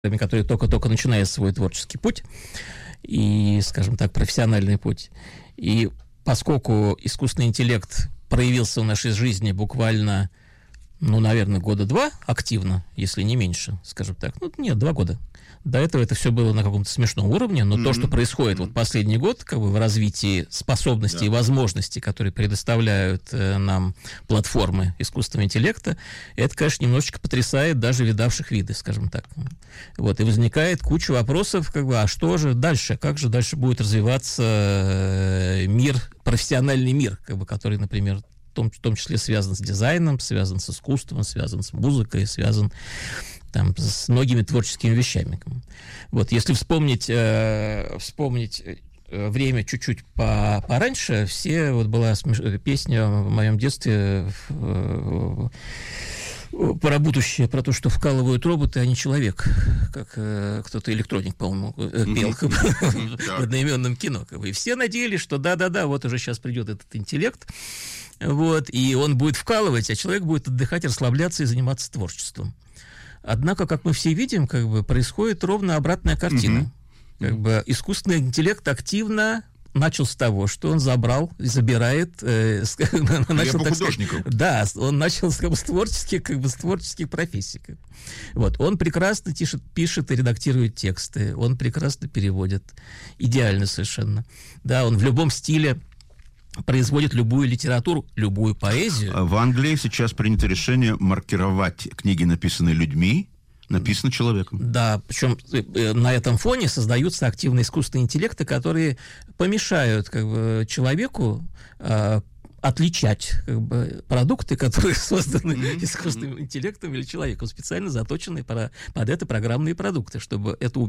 который только-только начинает свой творческий путь и, скажем так, профессиональный путь. И поскольку искусственный интеллект проявился в нашей жизни буквально, наверное, года 2 активно, если не меньше, скажем так. 2 года. До этого это все было на каком-то смешном уровне, но то, что происходит вот последний год, в развитии способностей и возможностей, которые предоставляют нам платформы искусственного интеллекта, это, конечно, немножечко потрясает даже видавших виды, скажем так. И возникает куча вопросов, а что же дальше? Как же дальше будет развиваться мир, профессиональный мир, который, например, в том числе связан с дизайном, связан с искусством, связан с музыкой, связан с многими творческими вещами. Если вспомнить время чуть-чуть пораньше, была песня в моем детстве про будущее, про то, что вкалывают роботы, а не человек, как кто-то электроник, по-моему, пел в одноименном кино. И все надеялись, что да, вот уже сейчас придет этот интеллект, и он будет вкалывать, а человек будет отдыхать, расслабляться и заниматься творчеством. Однако, как мы все видим, происходит ровно обратная картина. Искусственный интеллект активно начал с того, что он забирает... художников. Да, он начал с творческих профессий. Он прекрасно пишет и редактирует тексты, он прекрасно переводит. Идеально совершенно. Да, он в любом стиле производит любую литературу, любую поэзию. В Англии сейчас принято решение маркировать книги, написанные людьми, написано человеком. Да, причем на этом фоне создаются активные искусственные интеллекты, которые помешают человеку отличать продукты, которые созданы искусственным интеллектом или человеком, специально заточенные под это программные продукты, чтобы эту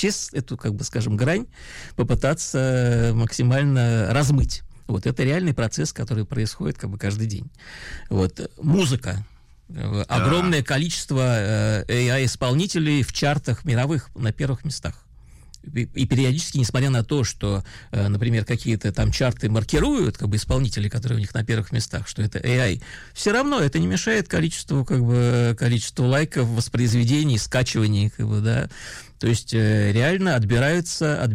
грань попытаться максимально размыть. Это реальный процесс, который происходит каждый день. Музыка. Огромное количество AI-исполнителей в чартах мировых на первых местах. И периодически, несмотря на то, что, например, какие-то там чарты маркируют исполнители, которые у них на первых местах, что это AI, все равно это не мешает количеству лайков, воспроизведений, скачиваний, да. То есть реально отбираются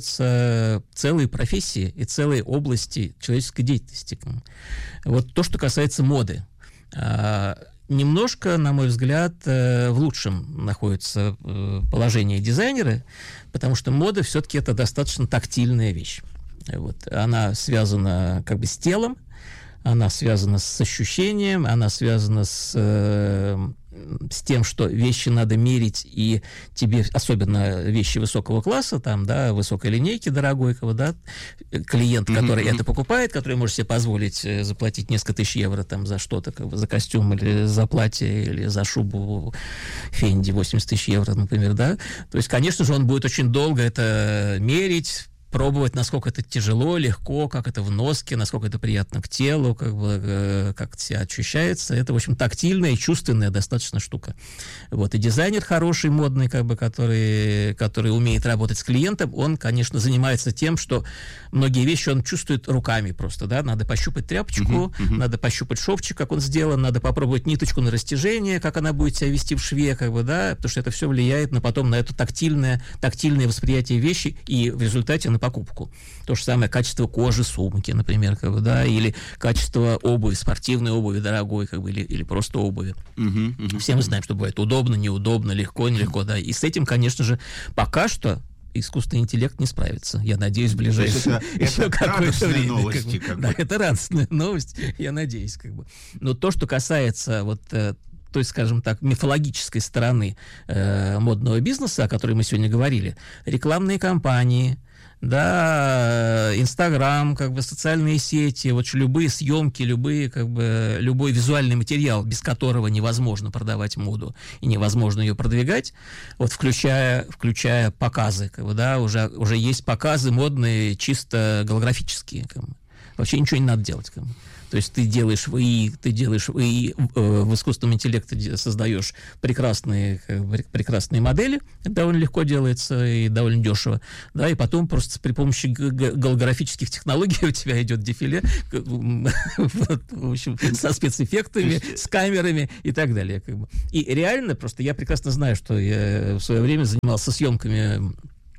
целые профессии и целые области человеческой деятельности. То, что касается моды. Немножко, на мой взгляд, в лучшем находится положение дизайнеры, потому что мода все-таки это достаточно тактильная вещь. Она связана с телом, она связана с ощущением, она связана с тем, что вещи надо мерить, и тебе, особенно вещи высокого класса, высокой линейки дорогой, клиент, который это покупает, который может себе позволить заплатить несколько тысяч евро за что-то, за костюм, или за платье, или за шубу Фенди 80 тысяч евро, например, да, то есть, конечно же, он будет очень долго это мерить, пробовать, насколько это тяжело, легко, как это в носке, насколько это приятно к телу, как себя ощущается. Это, в общем, тактильная и чувственная достаточно штука. И дизайнер хороший, модный, который умеет работать с клиентом, он, конечно, занимается тем, что многие вещи он чувствует руками просто, да, надо пощупать тряпочку, надо пощупать шовчик, как он сделан, надо попробовать ниточку на растяжение, как она будет себя вести в шве, да, потому что это все влияет потом на это тактильное восприятие вещи, и в результате на покупку. То же самое качество кожи сумки, например, или качество обуви, спортивной обуви дорогой, или просто обуви. Все мы знаем, что бывает удобно, неудобно, легко, нелегко, да. И с этим, конечно же, пока что искусственный интеллект не справится. Я надеюсь, в ближайшее еще какое-то время. Новости, Да, это радостная новость, я надеюсь. Но то, что касается той, скажем так, мифологической стороны модного бизнеса, о которой мы сегодня говорили, рекламные кампании, да, Инстаграм, социальные сети, любые съемки, любой визуальный материал, без которого невозможно продавать моду и невозможно ее продвигать, включая показы, да, уже есть показы модные, чисто голографические, вообще ничего не надо делать, То есть ты делаешь в ИИ, в искусственном интеллекте создаешь прекрасные модели, это довольно легко делается и довольно дешево, да, и потом просто при помощи голографических технологий у тебя идет дефиле, в общем, со спецэффектами, с камерами и так далее. И реально, просто я прекрасно знаю, что я в свое время занимался съемками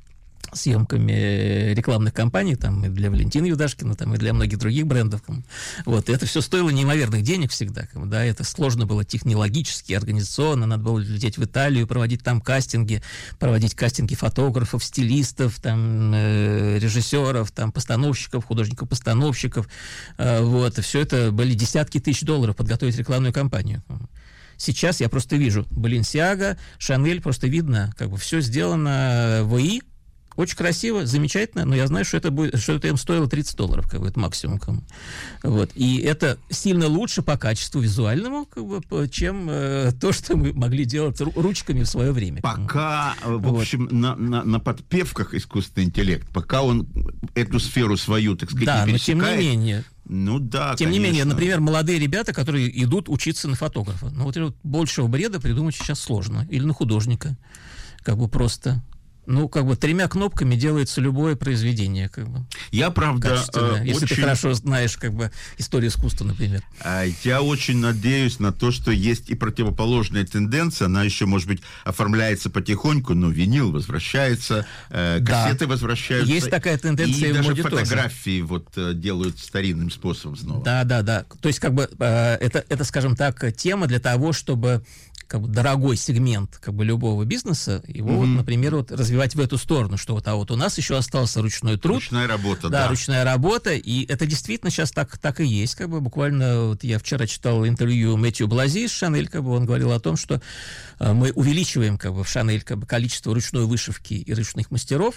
рекламных кампаний, там, и для Валентины Юдашкина, там, и для многих других брендов. Вот, и это все стоило неимоверных денег всегда, да, это сложно было технологически, организационно, надо было лететь в Италию, проводить кастинги фотографов, стилистов, там, режиссеров, там, постановщиков, художников-постановщиков, вот, и все это были десятки тысяч долларов подготовить рекламную кампанию. Сейчас я просто вижу Balenciaga, Chanel, просто видно, все сделано в ИИ, очень красиво, замечательно, но я знаю, что это им стоило $30, это максимум. Вот. И это сильно лучше по качеству визуальному, чем то, что мы могли делать ручками в свое время. Пока, в общем, на подпевках искусственный интеллект, пока он эту сферу свою, так сказать, не пересекает. Но тем не менее. Ну да, тем не менее, например, молодые ребята, которые идут учиться на фотографа. Ну вот большего бреда придумать сейчас сложно. Или на художника. Просто... 3 кнопками делается любое произведение, Я, правда, если ты хорошо знаешь, историю искусства, например. Я очень надеюсь на то, что есть и противоположная тенденция, она еще, может быть, оформляется потихоньку, но винил возвращается, кассеты возвращаются. Есть такая тенденция и в даже моде фотографии делают старинным способом снова. Да. То есть, это, скажем так, тема для того, чтобы дорогой сегмент любого бизнеса, его, например, развивать в эту сторону, что у нас еще остался ручной труд. Ручная работа, да. Ручная работа, и это действительно сейчас так и есть. Буквально я вчера читал интервью Мэтью Блази из Шанель, он говорил о том, что мы увеличиваем в Шанель количество ручной вышивки и ручных мастеров,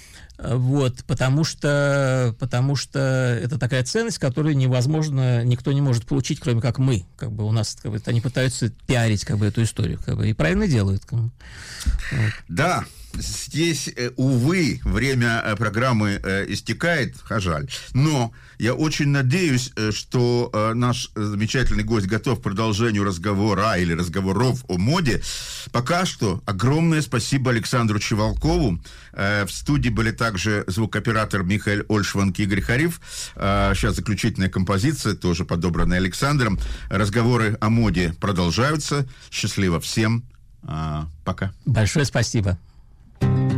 потому что это такая ценность, которую никто не может получить, кроме как мы. У нас они пытаются пиарить эту историю, и правильно делают. Да. Здесь, увы, время программы истекает, жаль. Но я очень надеюсь, что наш замечательный гость готов к продолжению разговора или разговоров о моде. Пока что огромное спасибо Александру Чевалкову. В студии были также звукооператор Михаил Ольшванг и Игорь Хариф. Сейчас заключительная композиция, тоже подобранная Александром. Разговоры о моде продолжаются. Счастливо всем. Пока. Большое спасибо.